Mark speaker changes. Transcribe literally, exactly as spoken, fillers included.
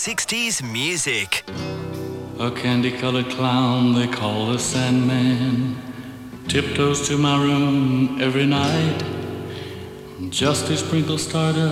Speaker 1: sixties music.
Speaker 2: A candy-colored clown they call the Sandman tiptoes to my room every night just to sprinkle stardust